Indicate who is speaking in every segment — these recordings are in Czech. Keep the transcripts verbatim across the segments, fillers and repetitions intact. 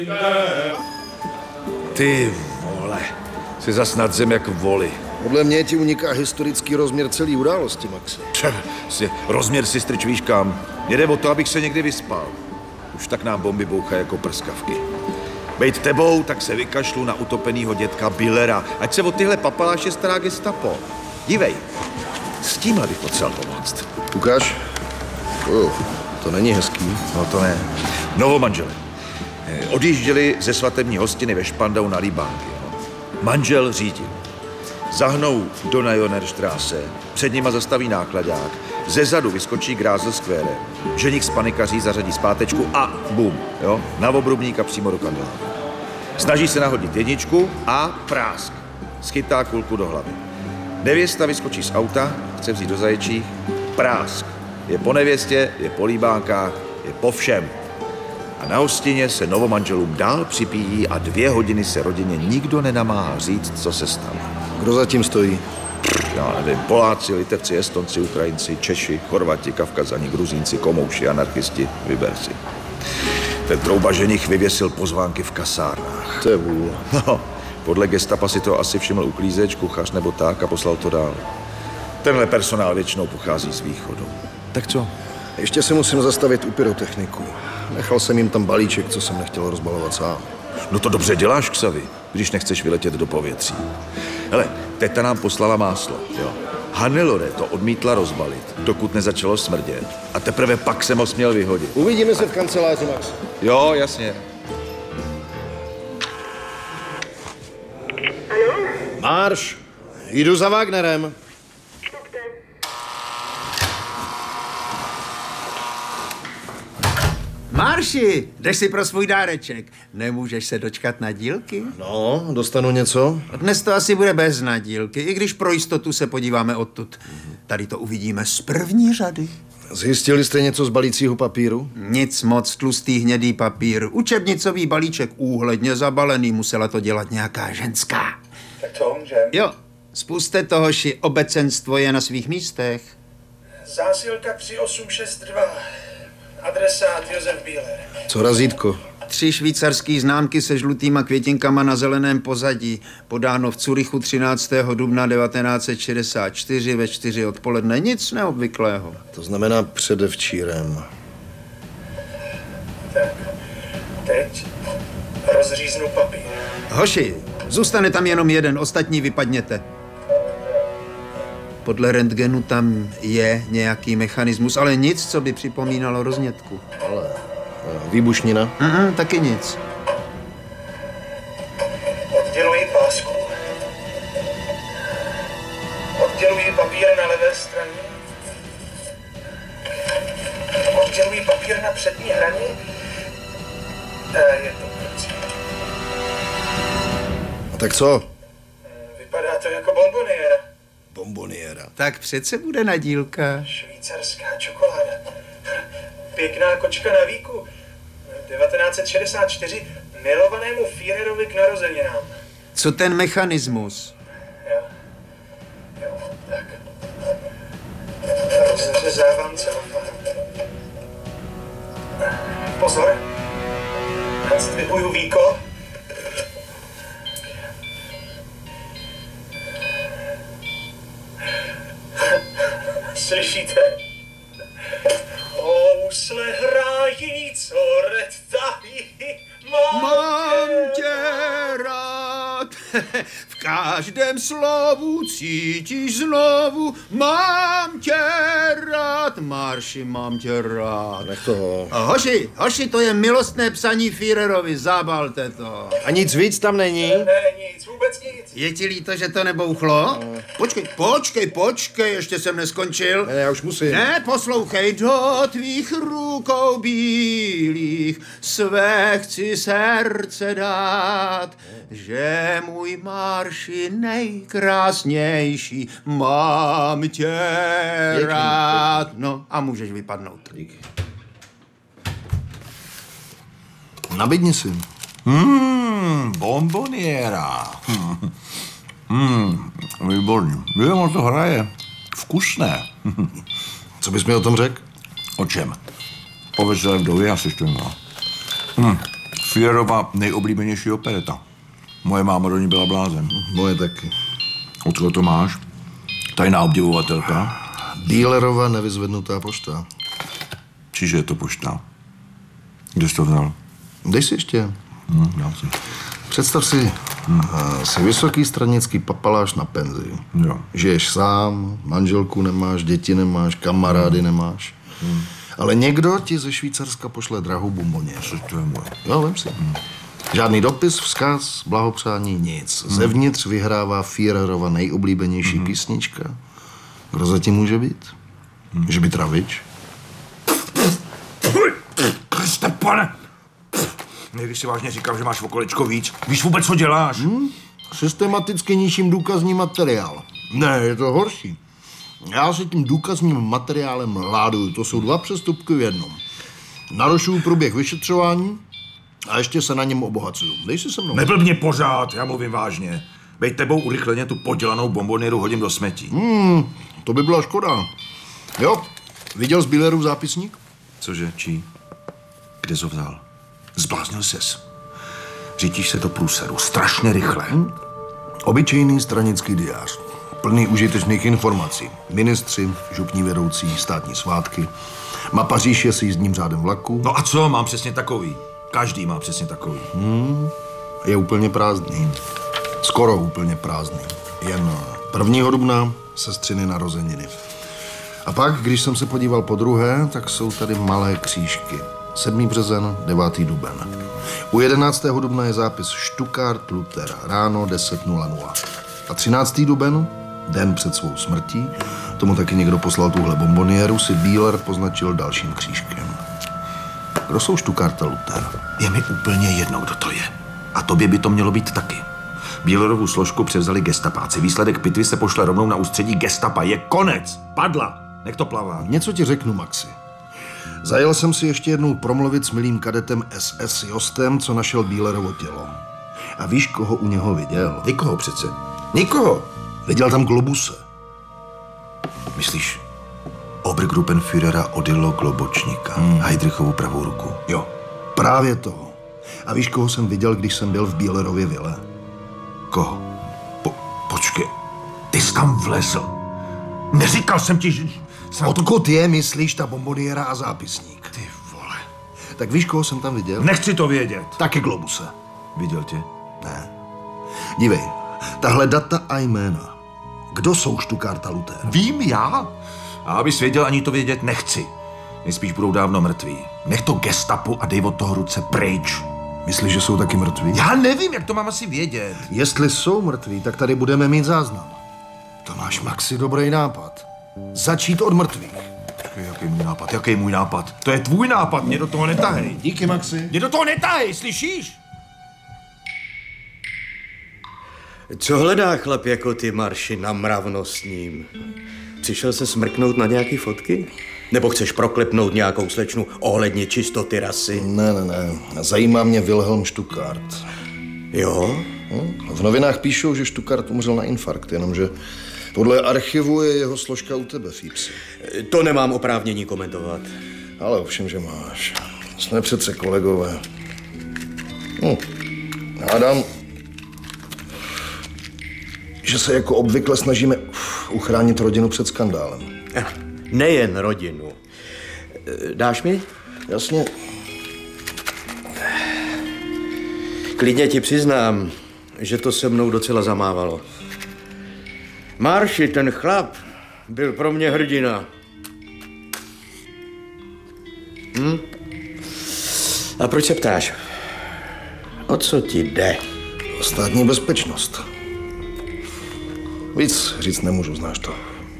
Speaker 1: Ty vole, jsi zas nad zem jak voli.
Speaker 2: Podle mě ti uniká historický rozměr celé události, Maxi.
Speaker 1: Rozměr si strč víš kam. Jde o to, abych se někdy vyspal. Už tak nám bomby bouchají jako prskavky. Bejt tebou, tak se vykašlu na utopenýho dětka Billera. Ať se o tyhle papaláše stará gestapo. Dívej, s tímhle bych potřeboval pomoct.
Speaker 2: Ukáž? Oh, to není hezký.
Speaker 1: No to ne. Novomanžele. Odjížděli ze svatební hostiny ve Špandau na Líbánky. No. Manžel řídil. Zahnou do Najonerstraße, před nima zastaví nákladák, ze zadu vyskočí Grásl Square, ženich spanikaří zařadí zpátečku a bum, jo, na obrubníka přímo do kandelábu. Snaží se nahodit jedničku a prásk. Schytá kulku do hlavy. Nevěsta vyskočí z auta, chce vzít do zaječích, prásk. Je po nevěstě, je po líbánkách, je po všem. A na hostině se novomanželům dál připíjí a dvě hodiny se rodině nikdo nenamáhá říct, co se stalo.
Speaker 2: Kdo zatím stojí?
Speaker 1: Já nevím, Poláci, Litevci, Estonci, Ukrajinci, Češi, Chorvati, Kavkazani, Gruzínci, komouši, anarchisti, vyber si. Ten trouba ženich vyvěsil pozvánky v kasárnách.
Speaker 2: To je vůl.
Speaker 1: No, podle gestapa si to asi všiml uklízeč, kuchař nebo tak a poslal to dál. Tenhle personál většinou pochází z východu. Tak co?
Speaker 2: Ještě se musím zastavit u pyrotechniku. Nechal jsem jim tam balíček, co jsem nechtěl rozbalovat sám.
Speaker 1: No to dobře děláš, Ksavi, když nechceš vyletět do povětří. Hele, teta nám poslala máslo, jo. Hannelore to odmítla rozbalit, dokud nezačalo smrdět. A teprve pak jsem ho směl vyhodit.
Speaker 2: Uvidíme se v kanceláři, Max.
Speaker 1: Jo, jasně.
Speaker 3: Ano?
Speaker 2: Marš! Jdu za Wagnerem.
Speaker 4: Marši, jdeš si pro svůj dáreček. Nemůžeš se dočkat na dílky?
Speaker 2: No, dostanu něco.
Speaker 4: Dnes to asi bude bez nadílky, i když pro jistotu se podíváme odtud. Tady to uvidíme z první řady.
Speaker 2: Zjistili jste něco z balícího papíru?
Speaker 4: Nic moc, tlustý hnědý papír. Učebnicový balíček úhledně zabalený, musela to dělat nějaká ženská.
Speaker 3: Tak co, můžem?
Speaker 4: Jo, spuste to, hoši, obecenstvo je na svých místech.
Speaker 3: Zásilka tři osm šest dva. Adresát Josef Bíler.
Speaker 2: Co razítko?
Speaker 4: Tři švýcarský známky se žlutýma květinkama na zeleném pozadí. Podáno v Curychu třináctého dubna devatenáct set šedesát čtyři ve čtyři odpoledne. Nic neobvyklého.
Speaker 2: To znamená předevčírem.
Speaker 3: Tak, teď rozříznu papír.
Speaker 4: Hoši, zůstane tam jenom jeden, ostatní vypadněte. Podle rentgenu tam je nějaký mechanismus, ale nic, co by připomínalo roznětku.
Speaker 2: Ale výbušnina?
Speaker 4: Mm, taky nic.
Speaker 3: Odděluji pásku. Odděluji papír na levé straně. Odděluji papír na přední hraně. E, je to proti.
Speaker 2: Tak co?
Speaker 3: Vypadá to jako bomboniéra.
Speaker 2: Bomboniéra.
Speaker 4: Tak přece bude nadílka.
Speaker 3: Švýcarská čokoláda. Pěkná kočka na víku. devatenáct set šedesát čtyři milovanému Führerovi k narozeninám.
Speaker 4: Co ten mechanismus?
Speaker 3: Jo. Jo, tak. Rozřezávám celofán. Pozor. Zdvihuju víko. Slyšíte? Housle hrají, co redtají, mám,
Speaker 4: Mám tě rád, v každém slovu cítíš znovu, mám tě rád, Marši, mám tě rád.
Speaker 2: Nech toho.
Speaker 4: A hoši, hoši, to je milostné psaní Führerovi, zabalte to.
Speaker 2: A nic víc tam není?
Speaker 3: Ne, nic, vůbec nic.
Speaker 4: Je ti líto, že to nebouchlo? Počkej, počkej, počkej, ještě jsem neskončil.
Speaker 2: Ne, já už musím.
Speaker 4: Ne, poslouchej, do tvých rukou bílých své chci srdce dát, že můj Marši nejkrásnější, mám tě rád. No a můžeš vypadnout.
Speaker 2: Díky. Nabídni si.
Speaker 5: Hmm, bomboniéra. Hmm, hmm, výborně. Vím, o to hraje. Vkusné.
Speaker 2: Co bys mi o tom řekl?
Speaker 5: O čem? O veselé vdově asi to měla. Hmm, Führerova nejoblíbenější opereta. Moje máma do ní byla blázen.
Speaker 2: Moje taky.
Speaker 5: Od koho to máš? Tajná obdivovatelka?
Speaker 2: Dealerova nevyzvednutá pošta.
Speaker 5: Čiže je to pošta. Kde jsi to vzal?
Speaker 2: Dej si ještě.
Speaker 5: Hm, dám si.
Speaker 2: Představ si, hmm. jsi vysoký stranický papaláš na penzi.
Speaker 5: Jo.
Speaker 2: Žiješ sám, manželku nemáš, děti nemáš, kamarády nemáš. Hmm. Ale někdo ti ze Švýcarska pošle drahou bomboněru.
Speaker 5: Co to je moje?
Speaker 2: Jo, vem si. Hmm. Žádný dopis, vzkaz, blahopřání, nic. Hmm. Zevnitř vyhrává Führerova nejoblíbenější hmm. písnička. Kdo zatím může být? Hmm. Že by Travič?
Speaker 5: Kriste, pane! Někdy si vážně říkám, že máš o kolečko víc. Víš vůbec, co děláš?
Speaker 2: Hmm? Systematicky ničím důkazní materiál. Ne, je to horší. Já se tím důkazním materiálem láduju. To jsou dva přestupky v jednom. Narušuju průběh vyšetřování a ještě se na něm obohacuju. Dej si se mnou.
Speaker 5: Neblbně pořád, já mluvím vážně. Bej tebou urychleně tu podělanou bombonieru hodím do smetí.
Speaker 2: Hmm, to by byla škoda. Jo, viděl z Bielerův zápisník?
Speaker 5: Cože, čí? Kde jsi ho vzal? Zbláznil ses. Řítíš se to průseru, strašně rychle.
Speaker 2: Hmm. Obyčejný stranický diář. Plný užitečných informací. Ministři, župní vedoucí, státní svátky. Mapa říše s jízdním řádem vlaku.
Speaker 5: No a co? Mám přesně takový. Každý má přesně takový.
Speaker 2: Hmm, je úplně prázdný. Skoro úplně prázdný. Jen prvního dubna sestřiny narozeniny. A pak, když jsem se podíval po druhé, tak jsou tady malé křížky. sedmý březen, devátý duben. U jedenáctého dubna je zápis Stuttgart Luther, ráno deset nula nula. A třináctý duben, den před svou smrtí, tomu taky někdo poslal tuhle bombonieru, si Bieler poznačil dalším křížkem. Kdo jsou Stuttgart a Luther?
Speaker 5: Je mi úplně jedno, kdo to je. A tobě by to mělo být taky. Bielerovu složku převzali gestapáci. Výsledek pitvy se pošle rovnou na ústředí gestapa. Je konec. Padla. Nech to plavá.
Speaker 2: Něco ti řeknu, Maxi. Zajel jsem si ještě jednou promluvit s milým kadetem S S Jostem, co našel Bielerovo tělo. A víš, koho u něho viděl?
Speaker 5: Nikoho přece. Nikoho.
Speaker 2: Viděl tam Globuse.
Speaker 5: Myslíš Obergruppenführera Odilo Globočníka, hmm. Heydrichovu pravou ruku?
Speaker 2: Jo, právě toho. A víš, koho jsem viděl, když jsem byl v Bielerově vile?
Speaker 5: Koho? Po, počkej, ty jsi tam vlezl. Neříkal jsem ti, že...
Speaker 2: Odkud je, myslíš, ta bomboniera a zápisník?
Speaker 5: Ty vole.
Speaker 2: Tak víš, koho jsem tam viděl?
Speaker 5: Nechci to vědět.
Speaker 2: Taky Globuse.
Speaker 5: Viděl tě?
Speaker 2: Ne. Dívej, tahle data a jména. Kdo jsou Stuttgart a Luther?
Speaker 5: Vím já. A abys věděl, ani to vědět nechci. Nejspíš budou dávno mrtví. Nech to gestapu a dej od toho ruce pryč.
Speaker 2: Myslíš, že jsou taky mrtví?
Speaker 5: Já nevím, jak to mám asi vědět.
Speaker 2: Jestli jsou mrtví, tak tady budeme mít záznam. To máš, Maxi, dobrý nápad. Začít od mrtvých.
Speaker 5: Počkej, jaký můj nápad, jaký můj nápad? To je tvůj nápad, mě do toho netahej.
Speaker 2: Díky, Maxi.
Speaker 5: Mě do toho netahej, slyšíš?
Speaker 6: Co hledá chlap jako ty, Marši, na mravnostním? Přišel se smrknout na nějaký fotky? Nebo chceš proklepnout nějakou slečnu ohledně čistoty rasy?
Speaker 2: Ne, ne, ne. Zajímá mě Wilhelm Stuttgart.
Speaker 6: Jo?
Speaker 2: Hm? V novinách píšou, že Stuttgart umřel na infarkt, jenomže podle archivu je jeho složka u tebe, Fípsi.
Speaker 6: To nemám oprávnění komentovat.
Speaker 2: Ale ovšem, že máš. Jsme přece kolegové. Hm. Hádám, že se jako obvykle snažíme uchránit rodinu před skandálem.
Speaker 6: Nejen rodinu. Dáš mi?
Speaker 2: Jasně.
Speaker 6: Klidně ti přiznám, že to se mnou docela zamávalo. Marši, ten chlap byl pro mě hrdina. Hm? A proč se ptáš? O co ti jde?
Speaker 2: Státní bezpečnost. Víc říct nemůžu, znáš to.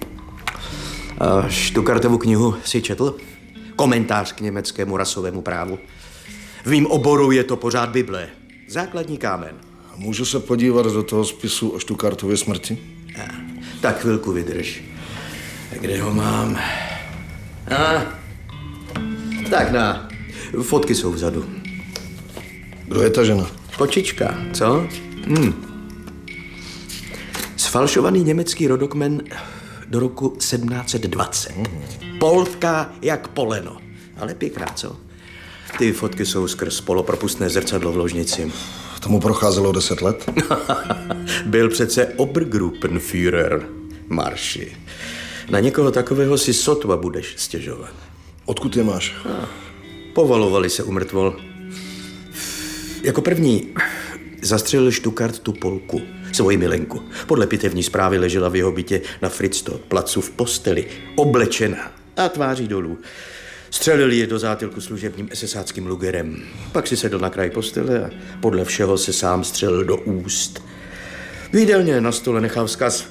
Speaker 6: A Stuttgartovu knihu si četl? Komentář k německému rasovému právu. V mým oboru je to pořád Bible. Základní kámen.
Speaker 2: Můžu se podívat do toho spisu o Stuttgartově smrti?
Speaker 6: A, tak chvilku vydrž. Kde ho mám? A, tak na. Fotky jsou vzadu.
Speaker 2: Kdo je ta žena?
Speaker 6: Kočička, co? Hm. Sfalšovaný německý rodokmen do roku sedmnáct set dvacet. Mm. Polka jak poleno. Ale pěkná, co? Ty fotky jsou skrz polopropustné zrcadlo v ložnici.
Speaker 2: Tomu procházelo deset let.
Speaker 6: Byl přece Obergruppenführer, Marši. Na někoho takového si sotva budeš stěžovat.
Speaker 2: Odkud je máš?
Speaker 6: Povalovali se u mrtvol. Jako první zastřelil Stuckart tu Polku, svoji milenku. Podle pitevní zprávy ležela v jeho bytě na Fritzstor placu v posteli, oblečená a tváří dolů. Střelil je do zátylku služebním esesáckým lugerem. Pak si sedl na kraj postele a podle všeho se sám střelil do úst. V jídelně na stole nechal vzkaz.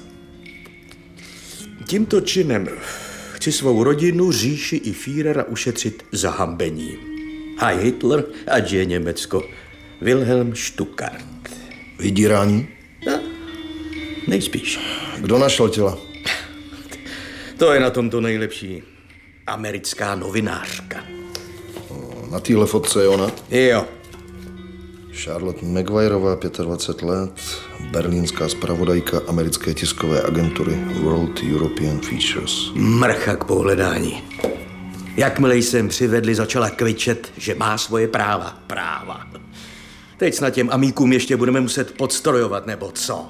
Speaker 6: Tímto činem chci svou rodinu, říši i Führera ušetřit zahambení. Heil Hitler, ať je Německo. Wilhelm Stuckart.
Speaker 2: Vydírání?
Speaker 6: No, nejspíš.
Speaker 2: Kdo našel těla?
Speaker 6: To je na tom to nejlepší. Americká novinářka.
Speaker 2: Na téhle fotce je ona?
Speaker 6: Jo.
Speaker 2: Charlotte Maguireová, dvacet pět let, berlínská zpravodajka americké tiskové agentury World European Features.
Speaker 6: Mrcha k pohledání. Jakmile jsem přivedli, začala kvičet, že má svoje práva. Práva. Teď snad těm amíkům ještě budeme muset podstrojovat, nebo co?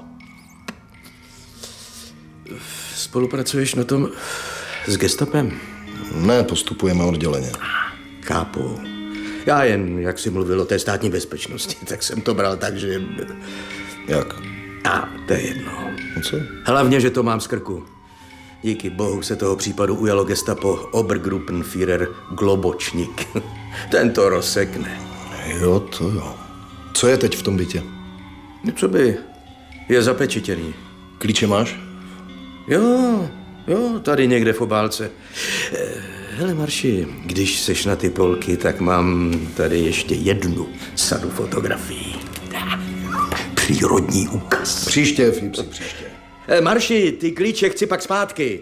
Speaker 6: Spolupracuješ na tom s gestapem?
Speaker 2: Ne, postupujeme odděleně.
Speaker 6: Chápu. Já jen, jak jsi mluvil o té státní bezpečnosti, tak jsem to bral tak, že...
Speaker 2: Jak?
Speaker 6: A, to je jedno.
Speaker 2: No co?
Speaker 6: Hlavně, že to mám z krku. Díky bohu se toho případu ujalo gestapo Obergruppenführer Globočník. Ten to rozsekne.
Speaker 2: Jo, to jo. Co je teď v tom bytě?
Speaker 6: Co by? Je zapečetěný.
Speaker 2: Klíče máš?
Speaker 6: Jo, jo, tady někde v obálce. Hele, Marši, když seš na ty Polky, tak mám tady ještě jednu sadu fotografií. Přírodní úkaz.
Speaker 2: Příště, Filipsi, příště.
Speaker 6: Marši, ty klíče chci pak zpátky.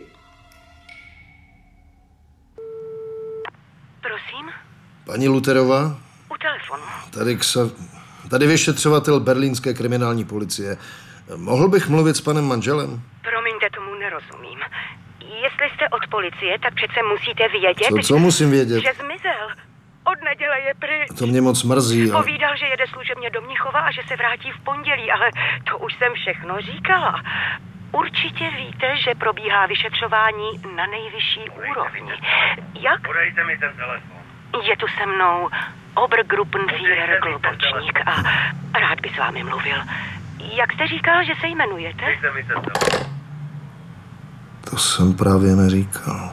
Speaker 7: Prosím?
Speaker 2: Paní Lutherová?
Speaker 7: U telefonu.
Speaker 2: Tady, ksa... tady vyšetřovatel berlínské kriminální policie. Mohl bych mluvit s panem manželem?
Speaker 7: Promiňte, tomu nerozumím. Jestli jste od policie, tak přece musíte vědět,
Speaker 2: Co, co musím vědět?
Speaker 7: že zmizel. Od neděle je pryč.
Speaker 2: To mě moc mrzí. Ale...
Speaker 7: Povídal, že jede služebně do Mnichova a že se vrátí v pondělí, ale to už jsem všechno říkala. Určitě víte, že probíhá vyšetřování na nejvyšší úrovni. Jak?
Speaker 3: Podejte mi ten telefon.
Speaker 7: Je tu se mnou Obergruppenführer Globočník a rád by s vámi mluvil. Jak jste říkal, že se jmenujete?
Speaker 3: Dejte mi ten telefon.
Speaker 2: To jsem právě neříkal.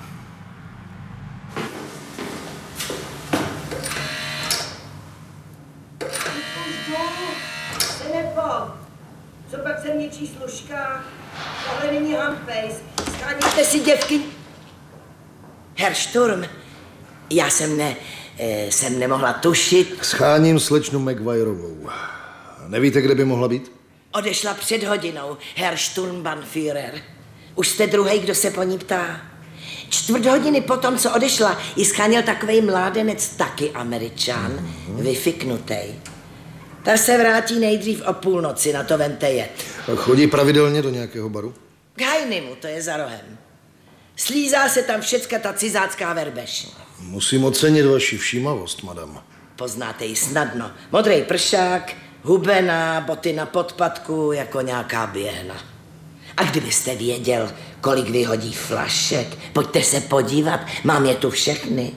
Speaker 8: Co pak se něčí služka? Tohle není handface. Scháníte si děvky. Herr Sturm, já jsem ne, eh, jsem nemohla tušit.
Speaker 2: Scháním slečnu Maguireovou. Nevíte, kde by mohla být?
Speaker 8: Odešla před hodinou, Herr Sturmbannführer. Už jste druhej, kdo se po ní ptá. Čtvrt hodiny potom, co odešla, ji scháněl takovej mládenec, taky Američan, mm-hmm. vyfiknutej. Ta se vrátí nejdřív o půlnoci, na to vemte jet.
Speaker 2: A chodí pravidelně do nějakého baru?
Speaker 8: K Hajnimu, to je za rohem. Slízá se tam všecka ta cizácká verbeš.
Speaker 2: Musím ocenit vaši všímavost, madam.
Speaker 8: Poznáte ji snadno. Modrý pršák, hubená, boty na podpatku, jako nějaká běhna. A kdybyste věděl, kolik vyhodí flašek, pojďte se podívat, mám je tu všechny.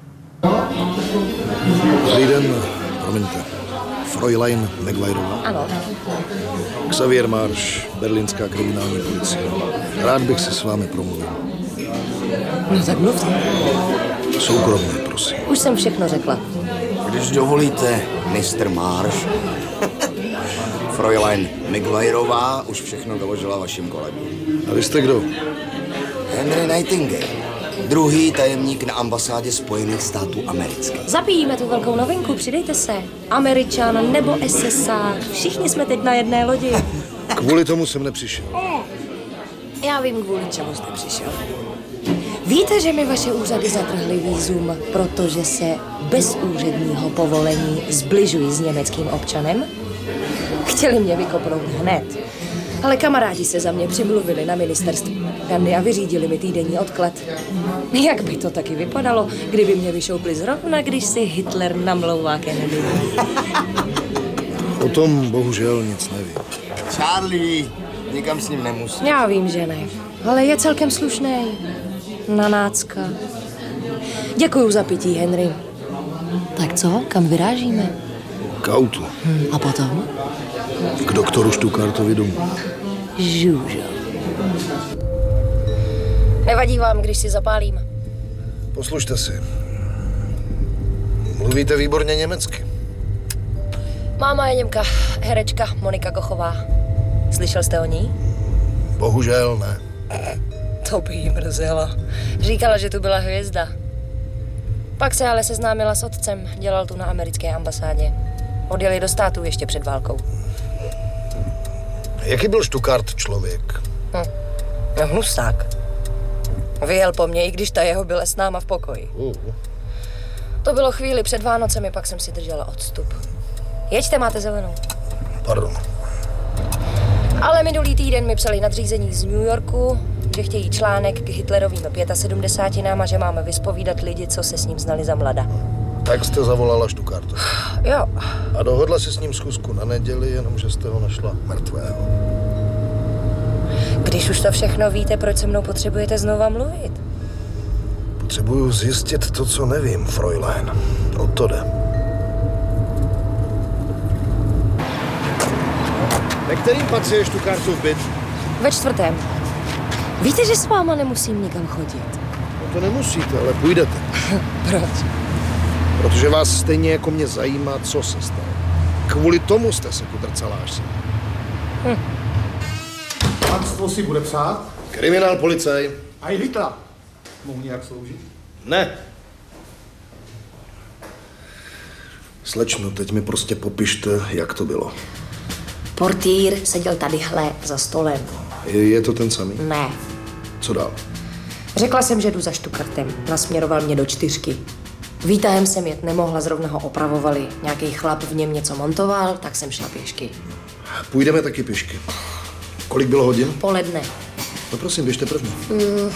Speaker 2: Dobrý den, promiňte. Fräulein Maguireová.
Speaker 9: Ano.
Speaker 2: Xavier Marš, berlínská kriminální policie. Rád bych si s vámi promluvil.
Speaker 9: No tak mluvte.
Speaker 2: Soukromně, prosím.
Speaker 9: Už jsem všechno řekla.
Speaker 10: Když dovolíte, mister Marš. Fräulein Maguireová už všechno doložila vašim kolegům.
Speaker 2: A vy jste kdo?
Speaker 10: Henry Nightingale, druhý tajemník na ambasádě Spojených států amerických.
Speaker 9: Zapíjíme tu velkou novinku, přidejte se. Američan nebo esesák, všichni jsme teď na jedné lodi.
Speaker 2: Kvůli tomu jsem nepřišel.
Speaker 9: Já vím, kvůli čemu jste přišel. Víte, že mi vaše úřady zatrhly vízum, protože se bez úředního povolení zbližuji s německým občanem? Chtěli mě vykopnout hned, ale kamarádi se za mě přimluvili na ministerstvu. Gandhi a vyřídili mi týdenní odklad. Jak by to taky vypadalo, kdyby mě vyšoupli zrovna, když si Hitler namlouvá Kennedy.
Speaker 2: O tom bohužel nic nevím.
Speaker 10: Charlie, nikam s ním nemusí.
Speaker 9: Já vím, že ne, ale je celkem slušnej. Na nácka. Děkuju za pití, Henry. Tak co, kam vyrážíme?
Speaker 2: K autu.
Speaker 9: Hmm, a potom?
Speaker 2: K doktoru Stuckartovi domů.
Speaker 9: Žužo. Nevadí vám, když si zapálím?
Speaker 2: Poslušte si. Mluvíte výborně německy.
Speaker 9: Máma je Němka, herečka Monika Kochová. Slyšel jste o ní?
Speaker 2: Bohužel ne.
Speaker 9: To by jí mrzelo. Říkala, že tu byla hvězda. Pak se ale seznámila s otcem, dělal tu na americké ambasádě. Odjeli do států ještě před válkou.
Speaker 2: Jaký byl Stuckart člověk?
Speaker 9: Hm. No, hnusák. Vyjel po mně, i když ta jeho byla s náma v pokoji.
Speaker 2: Uh.
Speaker 9: To bylo chvíli před Vánocemi, pak jsem si držela odstup. Jeďte, máte zelenou.
Speaker 2: Pardon.
Speaker 9: Ale minulý týden mi psali nadřízení z New Yorku, že chtějí článek k Hitlerovým sedmdesátinám a že máme vyspovídat lidi, co se s ním znali za mlada.
Speaker 2: Tak jste zavolala Stuckartu.
Speaker 9: Jo.
Speaker 2: A dohodla si s ním schůzku na neděli, jenomže jste ho našla mrtvého.
Speaker 9: Když už to všechno víte, proč se mnou potřebujete znova mluvit?
Speaker 2: Potřebuju zjistit to, co nevím, Fräulein. O to jde. Ve kterým patře je Stuckartův byt?
Speaker 9: Ve čtvrtém. Víte, že s váma nemusím nikam chodit?
Speaker 2: No to nemusíte, ale půjdete.
Speaker 9: Proč?
Speaker 2: Protože vás stejně jako mě zajímá, co se stalo. Kvůli tomu jste se tu drcala až sem.
Speaker 9: Hm.
Speaker 11: Panstvo si bude psát?
Speaker 2: Kriminál, policaj.
Speaker 11: A i Hitler. Mohu nějak sloužit?
Speaker 2: Ne. Slečno, teď mi prostě popište, jak to bylo.
Speaker 9: Portýr seděl tadyhle za stolem.
Speaker 2: Je, je to ten samý?
Speaker 9: Ne.
Speaker 2: Co dál?
Speaker 9: Řekla jsem, že jdu za Stuckartem. Nasměroval mě do čtyřky. Výtahem jsem jet nemohla, zrovna ho opravovali. Nějaký chlap v něm něco montoval, tak jsem šla pěšky.
Speaker 2: Půjdeme taky pěšky. Kolik bylo hodin?
Speaker 9: Poledne.
Speaker 2: No prosím, běžte první.
Speaker 9: Mm.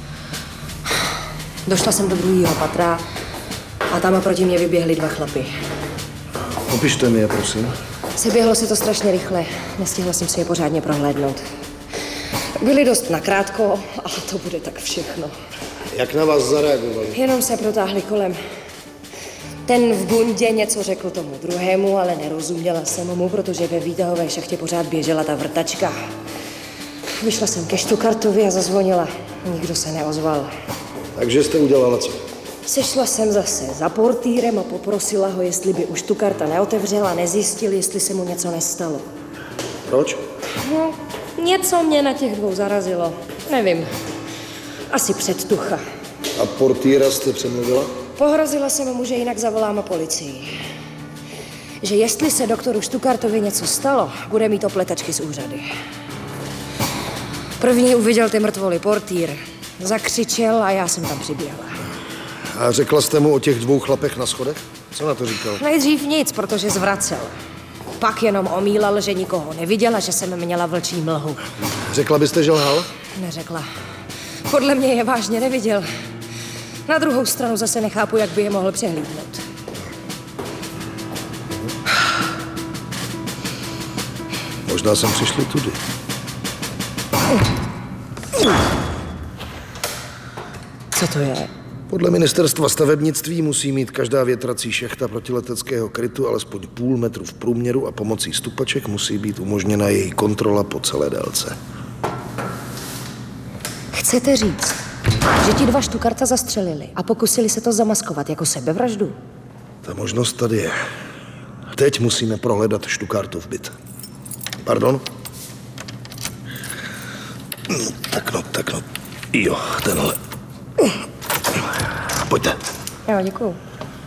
Speaker 9: Došla jsem do druhého patra a tam proti mě vyběhli dva chlapy.
Speaker 2: Popište mi je, prosím.
Speaker 9: Seběhlo se to strašně rychle. Nestihla jsem si je pořádně prohlédnout. Byli dost nakrátko, ale to bude tak všechno.
Speaker 2: Jak na vás zareagovali?
Speaker 9: Jenom se protáhli kolem. Ten v bundě něco řekl tomu druhému, ale nerozuměla jsem mu, protože ve výtahové šachtě pořád běžela ta vrtačka. Vyšla jsem ke Stuckartovi a zazvonila. Nikdo se neozval.
Speaker 2: Takže jste udělala co?
Speaker 9: Sešla jsem zase za portýrem a poprosila ho, jestli by už Stuckarta neotevřel a nezjistil, jestli se mu něco nestalo.
Speaker 2: Proč?
Speaker 9: No, něco mě na těch dvou zarazilo. Nevím. Asi předtucha.
Speaker 2: A portýra jste přemluvila?
Speaker 9: Pohrozila jsem mu, že jinak zavoláme policii. Že jestli se doktoru Stuckartovi něco stalo, bude mít opletačky z úřady. První uviděl ty mrtvoly portýr. Zakřičel a já jsem tam přiběhla.
Speaker 2: A řekla jste mu o těch dvou chlapech na schodech? Co na to říkal?
Speaker 9: Nejdřív nic, protože zvracel. Pak jenom omílal, že nikoho neviděla, že jsem měla vlčí mlhu.
Speaker 2: Řekla byste, že lhal?
Speaker 9: Neřekla. Podle mě je vážně neviděl. Na druhou stranu zase nechápu, jak by je mohl přehlídnout.
Speaker 2: Možná jsem přišli tudy.
Speaker 9: Co to je?
Speaker 2: Podle ministerstva stavebnictví musí mít každá větrací šachta protileteckého krytu alespoň půl metru v průměru a pomocí stupaček musí být umožněna její kontrola po celé délce.
Speaker 9: Chcete říct, že ti dva Stuckarta zastřelili a pokusili se to zamaskovat jako sebevraždu?
Speaker 2: Ta možnost tady je. Teď musíme prohledat Stuckartův byt. Pardon? No, tak no, tak no. Jo, tenhle. Pojďte.
Speaker 9: Jo, děkuju.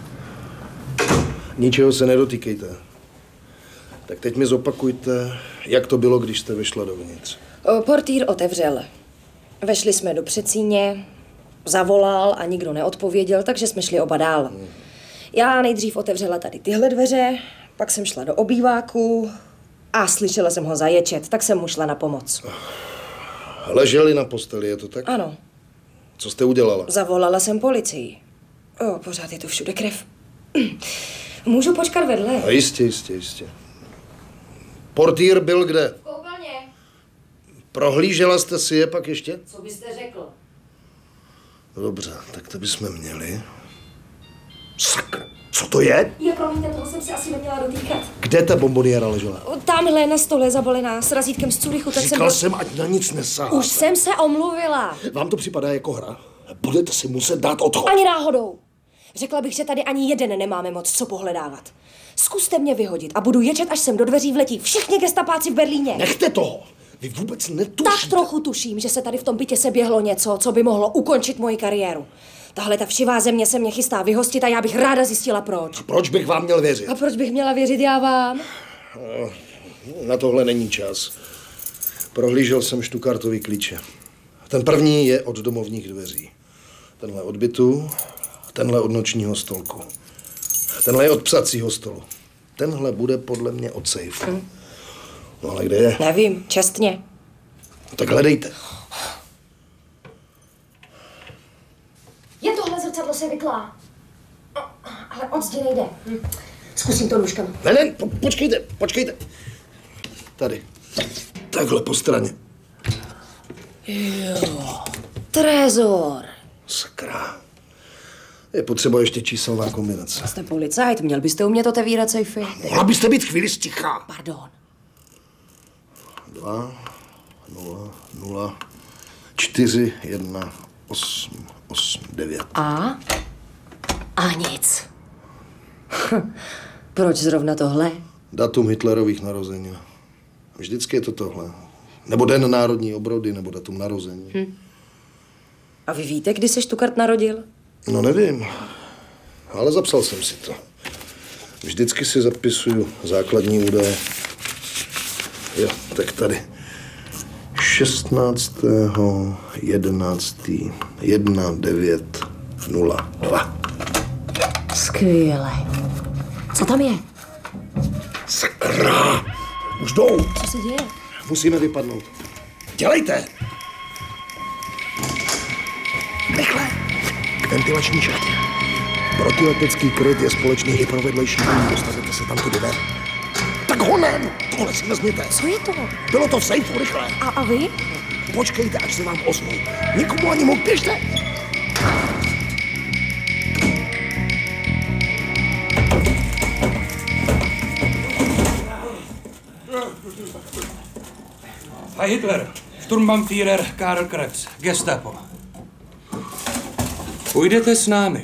Speaker 2: Ničeho se nedotýkejte. Tak teď mi zopakujte, jak to bylo, když jste vešla dovnitř.
Speaker 9: O, portýr otevřel. Vešli jsme do předsíně, zavolal a nikdo neodpověděl, takže jsme šli oba dál. Já nejdřív otevřela tady tyhle dveře, pak jsem šla do obýváku a slyšela jsem ho zaječet, tak jsem mu šla na pomoc.
Speaker 2: Leželi na posteli, je to tak?
Speaker 9: Ano,
Speaker 2: Co jste udělala?
Speaker 9: zavolala jsem policii. O, pořád je tu všude krev. Můžu počkat vedle?
Speaker 2: A jistě, jistě, jistě. Portýr byl kde?
Speaker 9: V koupelně.
Speaker 2: Prohlížela jste si je pak ještě?
Speaker 9: Co byste řekl?
Speaker 2: Dobře, tak to bychom měli. Sakra, co to je?
Speaker 9: Je, promiňte, toho jsem si asi neměla dotýkat.
Speaker 2: Kde ta bomboniéra ležela?
Speaker 9: Tamhle na stole zabalená s razítkem z Curychu, tak
Speaker 2: Říkal
Speaker 9: jsem...
Speaker 2: jsem, ať na nic nesáháte.
Speaker 9: Už jsem se omluvila.
Speaker 2: Vám to připadá jako hra? Budete si muset dát odchod.
Speaker 9: Ani náhodou. Řekla bych, že tady ani jeden nemáme moc co pohledávat. Zkuste mě vyhodit a budu ječet, až sem do dveří vletí všichni gestapáci v Berlíně.
Speaker 2: Nechte toho. Vy vůbec netušíte.
Speaker 9: Tak trochu tuším, že se tady v tom bytě se běhlo něco, co by mohlo ukončit moji kariéru. Tahle ta všivá země se mě chystá vyhostit a já bych ráda zjistila proč.
Speaker 2: Proč bych vám měl věřit?
Speaker 9: A proč bych měla věřit já vám?
Speaker 2: Na tohle není čas. Prohlížel jsem Stuttgartovy klíče. Ten první je od domovních dveří. Tenhle od bytu, tenhle od nočního stolku. Tenhle je od psacího stolu. Tenhle bude podle mě od sejfu. Hm. No ale kde je?
Speaker 9: Nevím, čestně.
Speaker 2: Tak hledejte.
Speaker 9: Je tohle zrcadlo se vyklá. Ale od zdi nejde. Hm. Zkusím to nůžkem.
Speaker 2: Ne, ne, po, počkejte, počkejte. Tady. Takhle po straně.
Speaker 9: Jo. Trezor.
Speaker 2: Sakra. Je potřeba ještě číselná kombinace.
Speaker 9: Jste policajt, měl byste umět otevírat sejfy.
Speaker 2: Mohla byste být chvíli sticha.
Speaker 9: Pardon.
Speaker 2: Dva, nula, nula, čtyři, jedna, osm, osm, devět.
Speaker 9: A? A nic. Proč zrovna tohle?
Speaker 2: Datum Hitlerových narozenin. Vždycky je to tohle. Nebo den národní obrody, nebo datum narození.
Speaker 9: Hm. A vy víte, kdy se Stuttgart narodil?
Speaker 2: No nevím, ale zapsal jsem si to. Vždycky si zapisuju základní údaje. Jo, tak tady. šestnáctého jedenáctého jedna devět nula dva.
Speaker 9: Skvěle. Co tam je?
Speaker 2: Sakra! Už jdou.
Speaker 9: Co se děje?
Speaker 2: Musíme vypadnout. Dělejte! Rychle! K ventilační šachtě. Protiletecký kryt je společný i pro vedlejší dům. Dostanete se tam tudy ven. Tak honem! Tohle si vezměte.
Speaker 9: Co je to?
Speaker 2: Bylo to v sejfu, rychle.
Speaker 9: A, a vy?
Speaker 2: Počkejte, až se vám ozvu. Nikomu ani moc běžte.
Speaker 12: Herr Hitler, Sturmbannführer Karl Krebs, Gestapo. Půjdete s námi.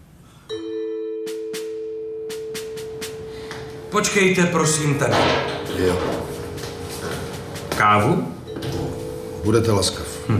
Speaker 12: Počkejte, prosím, tady.
Speaker 2: Jo.
Speaker 12: Kávu?
Speaker 2: Budete laskav.
Speaker 12: Hm.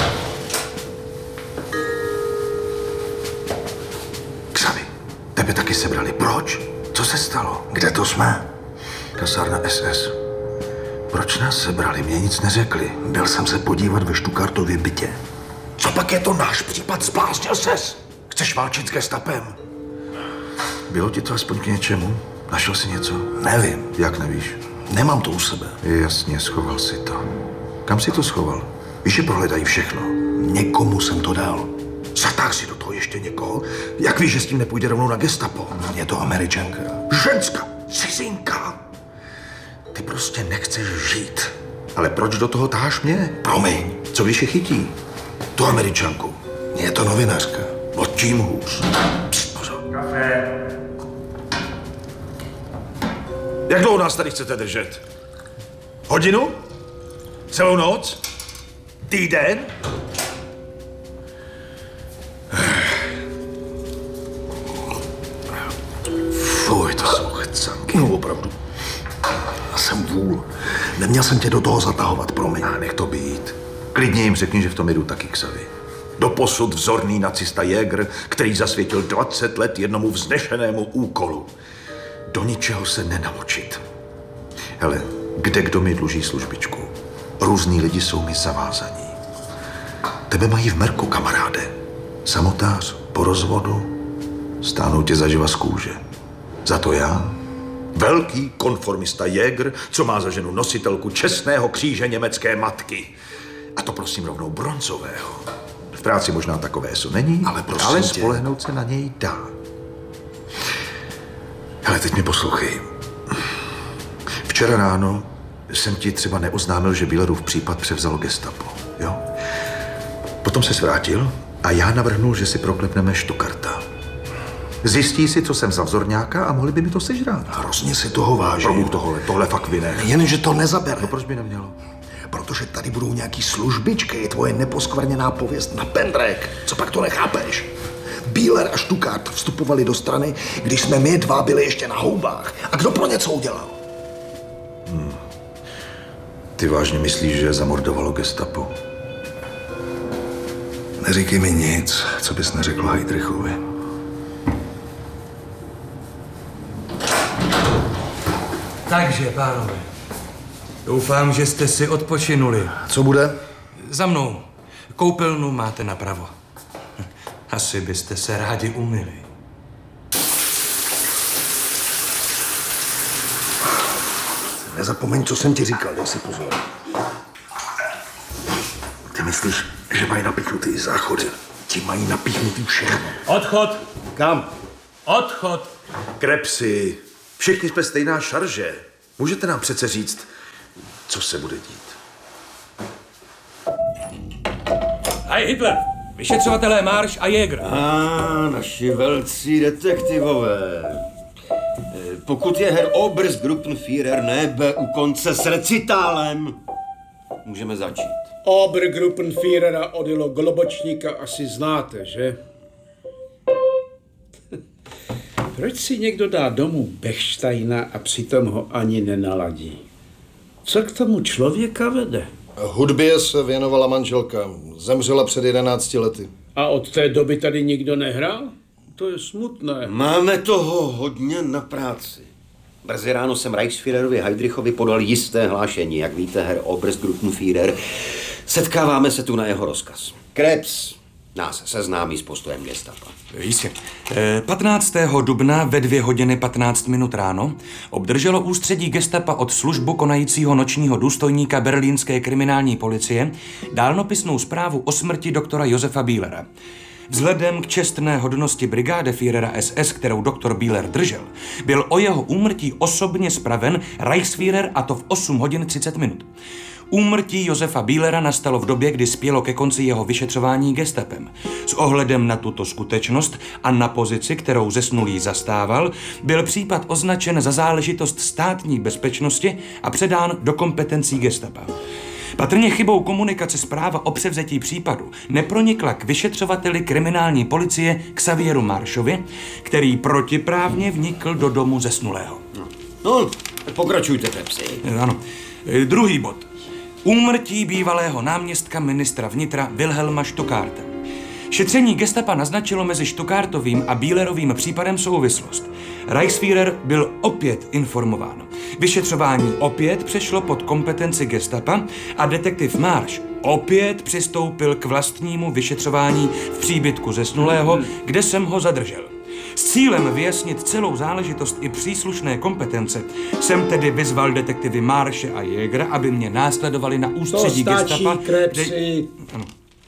Speaker 5: Xavi, tebe taky sebrali. Proč? Co se stalo? Kde to jsme? Kasárna S S. Proč nás sebrali? Mě nic neřekli. Byl jsem se podívat ve Stuttgartově bytě. Co pak je to náš případ? Zbláznil ses? Chceš válčit s gestapem? Bylo ti to aspoň k něčemu? Našel jsi něco?
Speaker 2: Nevím.
Speaker 5: Jak nevíš?
Speaker 2: Nemám to u sebe.
Speaker 5: Jasně, schoval si to. Kam si to schoval? Víš, že prohledají všechno.
Speaker 2: Někomu jsem to dal.
Speaker 5: Zatáh si do toho ještě někoho? Jak víš, že s tím nepůjde rovnou na gestapo?
Speaker 2: Je to Američanka.
Speaker 5: Ženská, cizinka. Ty prostě nechceš žít. Ale proč do toho taháš mě?
Speaker 2: Promiň.
Speaker 5: Co když je chytí?
Speaker 2: Tu Američanku. Je to novinářka.
Speaker 5: O tím hůř. Pst, pozor.
Speaker 12: Kafe.
Speaker 1: Jak dlouho nás tady chcete držet? Hodinu? Celou noc? Týden?
Speaker 2: Fuj, to jsou chcanky. No opravdu. Já jsem vůl. Neměl jsem tě do toho zatahovat, promiň.
Speaker 5: A nech to být. Klidně jim řekni, že v tom jedu taky, Xavi. Doposud vzorný nacista Jäger, který zasvětil dvacet let jednomu vznešenému úkolu. Do ničeho se nenamočit. Hele, kde kdo mi dluží službičku? Různý lidi jsou mi zavázaní. Tebe mají v merku, kamaráde. Samotář, po rozvodu, stáhnou tě zaživa z kůže. Za to já, velký konformista Jäger, co má za ženu nositelku čestného kříže německé matky. A to prosím rovnou bronzového. V práci možná takové eso není,
Speaker 2: Ale prosím
Speaker 5: ale
Speaker 2: tě.
Speaker 5: spolehnout se na něj dá. Ale teď mi poslouchej. Včera ráno jsem ti třeba neoznámil, že Bielerův případ převzalo gestapo, jo? Potom se vrátil a já navrhnul, že si proklepneme Stuckarta. Zjistí si, co jsem za vzorňáka a mohli by mi to sežrát.
Speaker 2: Hrozně si toho vážím.
Speaker 5: Probůh tohle, tohle fakt vyne.
Speaker 2: Jenže to nezabere.
Speaker 5: No proč by nemělo?
Speaker 2: Protože tady budou nějaký službičky, tvoje neposkvrněná pověst na pendrek. Co pak to nechápeš? Bieler a Stuckart vstupovali do strany, když jsme my dva byli ještě na houbách. A kdo pro něco udělal?
Speaker 5: Hmm. Ty vážně myslíš, že zamordovalo gestapo?
Speaker 2: Neříkej mi nic, co bys neřekl Heydrichovi.
Speaker 12: Takže, pánové, doufám, že jste si odpočinuli.
Speaker 2: Co bude?
Speaker 12: Za mnou. Koupelnu máte napravo. Asi byste se rádi umyli.
Speaker 2: Nezapomeň, co jsem ti říkal, dej si pozor. Ty myslíš, že mají napíchnutý záchody? Ti mají napíchnutý všechno.
Speaker 12: Odchod!
Speaker 2: Kam?
Speaker 12: Odchod!
Speaker 5: Krebsi, všichni jsme stejná šarže. Můžete nám přece říct, co se bude dít?
Speaker 12: Hej, Hitler! Vyšetřovatelé Marš a Jäger.
Speaker 6: A naši velcí detektivové. Pokud je Herr Oberstgruppenführer nebe u konce s recitálem, můžeme začít.
Speaker 13: Obergruppenführera Odilo Globočníka asi znáte, že? Proč si někdo dá domů Bechsteina a přitom ho ani nenaladí? Co k tomu člověka vede?
Speaker 2: Hudbě se věnovala manželka. Zemřela před jedenácti lety.
Speaker 13: A od té doby tady nikdo nehrál? To je smutné.
Speaker 6: Máme toho hodně na práci. Brzy ráno jsem Reichsführerovi Heydrichovi podal jisté hlášení. Jak víte, Herr Oberstgruppenführer, setkáváme se tu na jeho rozkaz. Krebs nás seznámí s postojem gestapa.
Speaker 12: Jistě. patnáctého dubna ve dvě hodiny patnáct minut ráno obdrželo ústředí gestapa od službu konajícího nočního důstojníka berlínské kriminální policie dálnopisnou zprávu o smrti doktora Josefa Bielera. Vzhledem k čestné hodnosti brigádeführera S S, kterou doktor Bieler držel, byl o jeho úmrtí osobně spraven Reichsführer, a to v osm hodin třicet minut. Úmrtí Josefa Bielera nastalo v době, kdy spělo ke konci jeho vyšetřování gestapem. S ohledem na tuto skutečnost a na pozici, kterou zesnulý zastával, byl případ označen za záležitost státní bezpečnosti a předán do kompetencí gestapa. Patrně chybou komunikace zpráva o převzetí případu nepronikla k vyšetřovateli kriminální policie Xavieru Maršovi, který protiprávně vnikl do domu zesnulého.
Speaker 6: No, no pokračujte, Krebsi.
Speaker 12: Ano. Druhý bod. Úmrtí bývalého náměstka ministra vnitra Wilhelma Stuckarta. Šetření gestapa naznačilo mezi Stuckartovým a Bielerovým případem souvislost. Reichsführer byl opět informován. Vyšetřování opět přešlo pod kompetenci gestapa a detektiv Marš opět přistoupil k vlastnímu vyšetřování v příbytku zesnulého, kde jsem ho zadržel. S cílem vyjasnit celou záležitost i příslušné kompetence jsem tedy vyzval detektivy Marše a Jägera, aby mě následovali na ústředí
Speaker 13: to stačí,
Speaker 12: gestapa.
Speaker 13: Krebsi.
Speaker 12: Ano.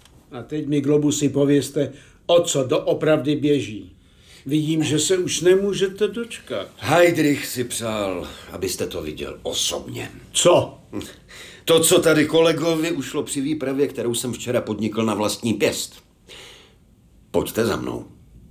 Speaker 13: A teď mi, Globusy, povězte, o co doopravdy běží. Vidím, že se už nemůžete dočkat.
Speaker 6: Heydrich si přál, abyste to viděl osobně.
Speaker 13: Co?
Speaker 6: To, co tady kolegovi ušlo při výpravě, kterou jsem včera podnikl na vlastní pěst. Pojďte za mnou.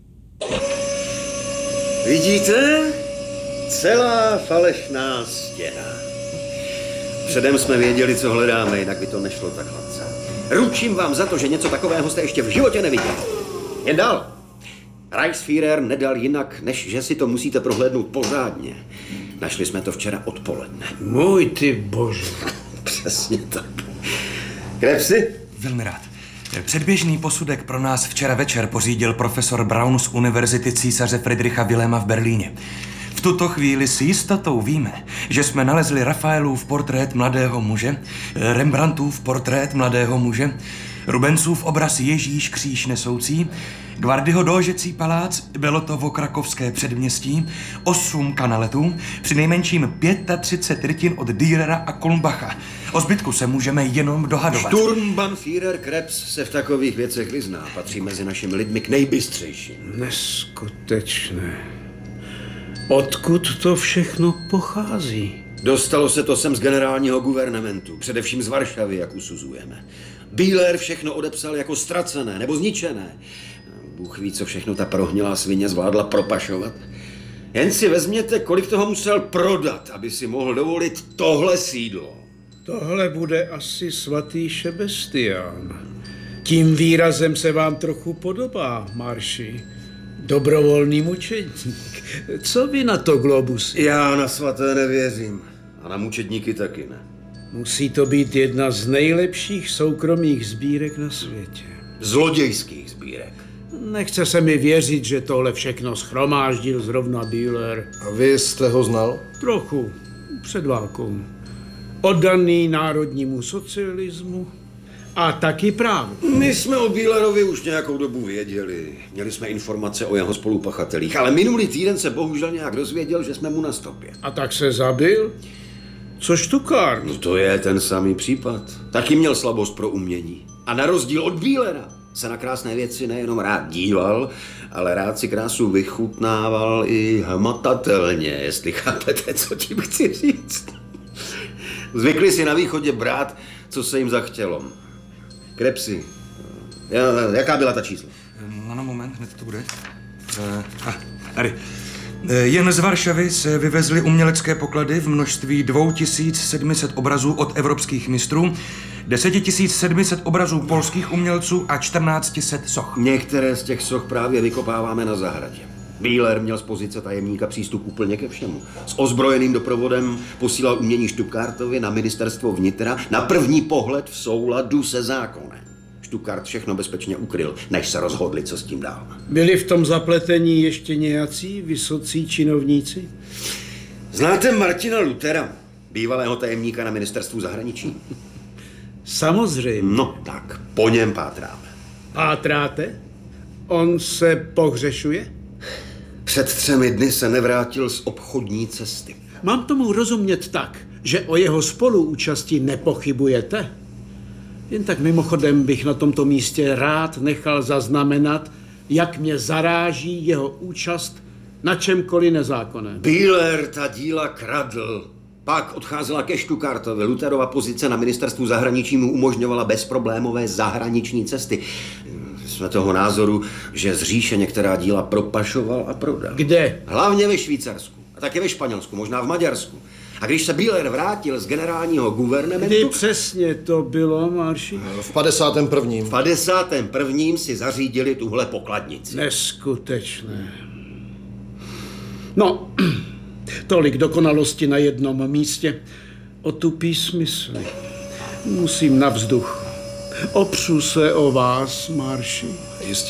Speaker 6: Vidíte? Celá falešná stěna. Předem jsme věděli, co hledáme, jinak by to nešlo tak hladce. Ručím vám za to, že něco takového jste ještě v životě neviděli. Jen dál. Reichsführer nedal jinak, než že si to musíte prohlédnout pořádně. Našli jsme to včera odpoledne.
Speaker 13: Můj ty bože.
Speaker 6: Přesně tak. Krebsi?
Speaker 12: Velmi rád. Předběžný posudek pro nás včera večer pořídil profesor Braun z Univerzity císaře Friedricha Wilhelma v Berlíně. V tuto chvíli s jistotou víme, že jsme nalezli Rafaelův portrét mladého muže, Rembrandtův portrét mladého muže Rubencův obraz Ježíš kříž nesoucí, Gvardyho dóžecí palác, Belotovo krakovské předměstí, osm kanaletů, přinejmenším třicet pět rytin od Dürera a Kulmbacha. O zbytku se můžeme jenom dohadovat.
Speaker 6: Sturmbannführer Krebs se v takových věcech vyzná. Patří mezi našimi lidmi k nejbystřejším.
Speaker 13: Neskutečné. Odkud to všechno pochází?
Speaker 6: Dostalo se to sem z generálního guvernementu, především z Varšavy, jak usuzujeme. Bíler všechno odepsal jako ztracené nebo zničené. Bůh ví, co všechno ta prohnilá svině zvládla propašovat. Jen si vezměte, kolik toho musel prodat, aby si mohl dovolit tohle sídlo.
Speaker 13: Tohle bude asi svatý Šebestián. Tím výrazem se vám trochu podobá, Marši. Dobrovolný mučedník. Co vy na to, Globus?
Speaker 6: Já na svaté nevěřím. A na mučedníky taky ne.
Speaker 13: Musí to být jedna z nejlepších soukromých sbírek na světě.
Speaker 6: Zlodějských sbírek.
Speaker 13: Nechce se mi věřit, že tohle všechno schromáždil zrovna Bühler.
Speaker 2: A vy jste ho znal?
Speaker 13: Trochu. Před válkou. Oddaný národnímu socialismu a taky právu.
Speaker 6: My jsme o Bühlerovi už nějakou dobu věděli. Měli jsme informace o jeho spolupachatelích, ale minulý týden se bohužel nějak dozvěděl, že jsme mu na stopě.
Speaker 13: A tak se zabil? Co Stuttgart?
Speaker 6: No to je ten samý případ. Taky měl slabost pro umění. A na rozdíl od Bühlera se na krásné věci nejenom rád díval, ale rád si krásu vychutnával i hmatatelně, jestli chápete, co tím chci říct. Zvykli si na východě brát, co se jim zachtělo. Krebsy. Jaká byla ta čísla?
Speaker 12: No, no, moment, hned to bude. Uh, ah, tady. Jen z Varšavy se vyvezly umělecké poklady v množství dva tisíce sedm set obrazů od evropských mistrů, deset tisíc sedm set obrazů polských umělců a čtrnáct set soch.
Speaker 6: Některé z těch soch právě vykopáváme na zahradě. Bühler měl z pozice tajemníka přístup úplně ke všemu. S ozbrojeným doprovodem posílal umění Stuttgartovi na ministerstvo vnitra na první pohled v souladu se zákonem. Stuttgart všechno bezpečně ukryl, než se rozhodli, co s tím dál.
Speaker 13: Byli v tom zapletení ještě nějací vysocí činovníci?
Speaker 6: Znáte Martina Luthera, bývalého tajemníka na ministerstvu zahraničí?
Speaker 13: Samozřejmě.
Speaker 6: No tak, po něm pátráme.
Speaker 13: Pátráte? On se pohřešuje?
Speaker 6: Před třemi dny se nevrátil z obchodní cesty.
Speaker 13: Mám tomu rozumět tak, že o jeho spoluúčasti nepochybujete? Jen tak mimochodem bych na tomto místě rád nechal zaznamenat, jak mě zaráží jeho účast na čemkoliv nezákonném.
Speaker 6: Bühler ta díla kradl. Pak odcházela ke Stuttgartovi. Lutherova pozice na ministerstvu zahraničí mu umožňovala bezproblémové zahraniční cesty. Jsme toho názoru, že z říše některá díla propašoval a prodal.
Speaker 13: Kde?
Speaker 6: Hlavně ve Švýcarsku. A také ve Španělsku, možná v Maďarsku. A když se Bühler vrátil z generálního guvernementu...
Speaker 13: Kdy přesně to bylo, Marši?
Speaker 2: V padesátém prvním.
Speaker 6: V padesátém prvním si zařídili tuhle pokladnici.
Speaker 13: Neskutečné. No, tolik dokonalosti na jednom místě. Otupí smysly. Musím na vzduch. Opřu se o vás, Marši.
Speaker 2: Jistě.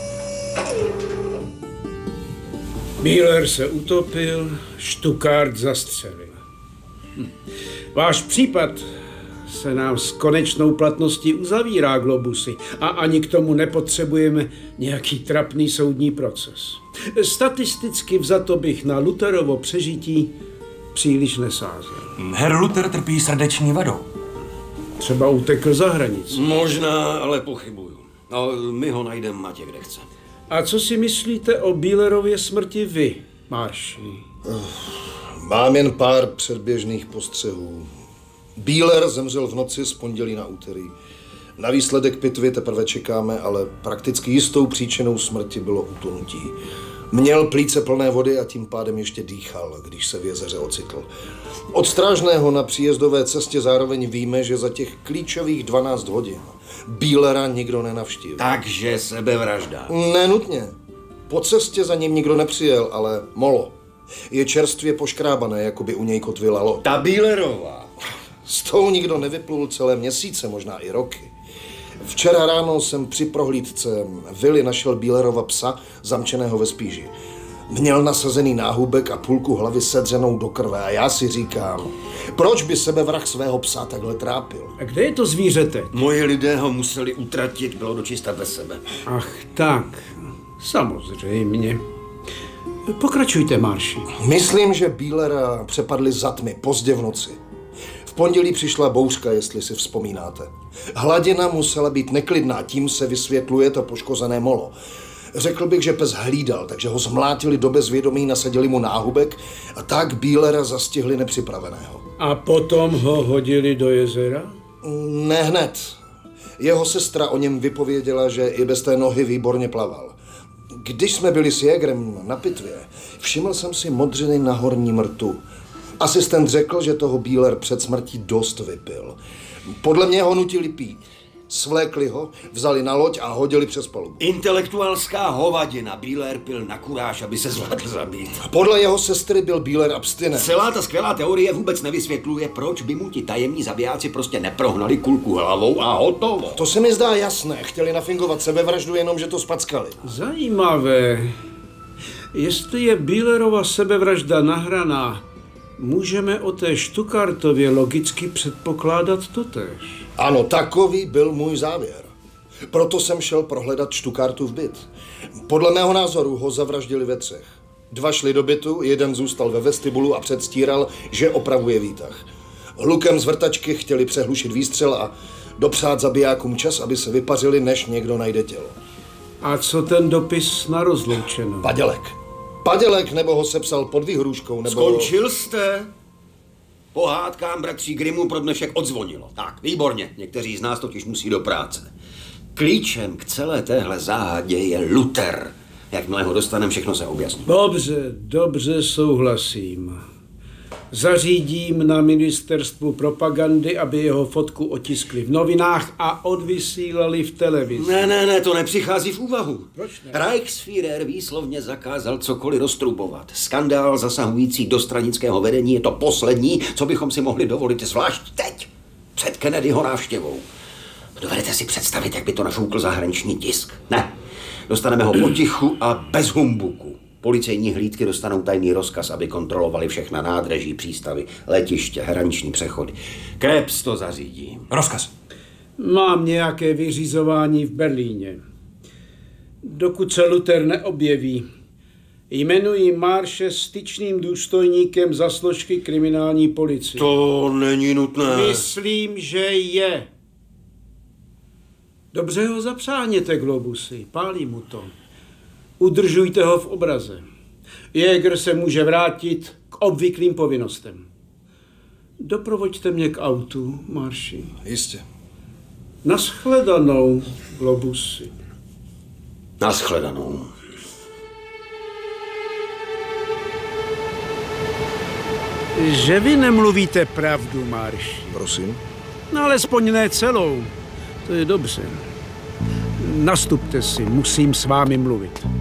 Speaker 13: Bühler se utopil, Stuttgart zastřelil. Hm. Váš případ se nám s konečnou platností uzavírá, Globusy, a ani k tomu nepotřebujeme nějaký trapný soudní proces. Statisticky vzato bych na Lutherovo přežití příliš nesázel.
Speaker 12: Herr Luther trpí srdeční vadou.
Speaker 13: Třeba utekl za hranici.
Speaker 6: Možná, ale pochybuju. No, my ho najdeme, ať kde chce.
Speaker 13: A co si myslíte o Bühlerově smrti vy, Marši?
Speaker 2: Mám jen pár předběžných postřehů. Bühler zemřel v noci z pondělí na úterý. Na výsledek pitvy teprve čekáme, ale prakticky jistou příčinou smrti bylo utonutí. Měl plíce plné vody a tím pádem ještě dýchal, když se v jezeře ocitl. Od strážného na příjezdové cestě zároveň víme, že za těch klíčových dvanáct hodin Bühlera nikdo nenavštívil.
Speaker 6: Takže sebevražda.
Speaker 2: Nenutně. Po cestě za ním nikdo nepřijel, ale molo. Je čerstvě poškrábané, jako by u něj kotvila.
Speaker 6: Ta Bühlerová.
Speaker 2: S tou nikdo nevyplul celé měsíce, možná i roky. Včera ráno jsem při prohlídce vily našel Bühlerova psa, zamčeného ve spíži. Měl nasazený náhubek a půlku hlavy sedřenou do krve a já si říkám, proč by sebevrah svého psa takhle trápil?
Speaker 13: A kde je to zvíře teď?
Speaker 6: Moji lidé ho museli utratit, bylo dočista bez sebe.
Speaker 13: Ach tak, samozřejmě. Pokračujte, Marši.
Speaker 2: Myslím, že Bílera přepadli za tmy pozdě v noci. V pondělí přišla bouřka, jestli si vzpomínáte. Hladina musela být neklidná, tím se vysvětluje to poškozené molo. Řekl bych, že pes hlídal, takže ho zmlátili do bezvědomí, nasadili mu náhubek a tak Bílera zastihli nepřipraveného.
Speaker 13: A potom ho hodili do jezera?
Speaker 2: Ne hned. Jeho sestra o něm vypověděla, že i bez té nohy výborně plaval. Když jsme byli s Jägerem na pitvě, všiml jsem si modřiny na horním rtu. Asistent řekl, že toho Bíler před smrtí dost vypil. Podle mě ho nutili pít. Svlékli ho, vzali na loď a hodili přes palubu.
Speaker 6: Intelektuálská hovadina. Bíler pil na kuráž, aby se zvládl zabít.
Speaker 2: Podle jeho sestry byl Bíler abstinent.
Speaker 6: Celá ta skvělá teorie vůbec nevysvětluje, proč by mu ti tajemní zabijáci prostě neprohnali kulku hlavou a hotovo.
Speaker 2: To se mi zdá jasné. Chtěli nafingovat sebevraždu, jenom že to spackali.
Speaker 13: Zajímavé. Jestli je Bílerova sebevražda nahraná, můžeme o té Stuckartově logicky předpokládat totéž.
Speaker 2: Ano, takový byl můj závěr. Proto jsem šel prohledat Stuckartův byt. Podle mého názoru ho zavraždili ve třech. Dva šli do bytu, jeden zůstal ve vestibulu a předstíral, že opravuje výtah. Lukem z vrtačky chtěli přehlušit výstřel a dopřát zabijákům čas, aby se vypařili, než někdo najde tělo.
Speaker 13: A co ten dopis na rozloučenou?
Speaker 2: Padělek. Padělek, nebo ho sepsal pod výhrůžkou, nebo...
Speaker 6: Skončil jste? Pohádkám bratří Grimmů pro dnešek odzvonilo. Tak, výborně. Někteří z nás totiž musí do práce. Klíčem k celé téhle záhadě je Luther. Jakmile ho dostaneme, všechno se objasní.
Speaker 13: Dobře, dobře, souhlasím. Zařídím na ministerstvu propagandy, aby jeho fotku otiskli v novinách a odvysílali v televizi.
Speaker 6: Ne, ne, ne, to nepřichází v úvahu.
Speaker 13: Proč ne?
Speaker 6: Reichsführer výslovně zakázal cokoliv roztrubovat. Skandál zasahující do stranického vedení je to poslední, co bychom si mohli dovolit, zvlášť teď, před Kennedyho návštěvou. Dovedete si představit, jak by to nafoukl zahraniční tisk? Ne, dostaneme ho potichu a bez humbuku. Policejní hlídky dostanou tajný rozkaz, aby kontrolovali všechna nádraží, přístavy, letiště, hraniční přechody. Krebs to zařídí.
Speaker 12: Rozkaz.
Speaker 13: Mám nějaké vyřizování v Berlíně. Dokud se Luther neobjeví, jmenuji Marše styčným důstojníkem za složky kriminální policie.
Speaker 6: To není nutné.
Speaker 13: Myslím, že je. Dobře ho zapřáhněte, Globusy, pálí mu to. Udržujte ho v obraze. Jäger se může vrátit k obvyklým povinnostem. Doprovoďte mě k autu, Marši.
Speaker 2: Jistě.
Speaker 13: Naschledanou, Globusy.
Speaker 6: Naschledanou.
Speaker 13: Že vy nemluvíte pravdu, Marši.
Speaker 2: Prosím?
Speaker 13: No alespoň ne celou. To je dobře. Nastupte si, musím s vámi mluvit.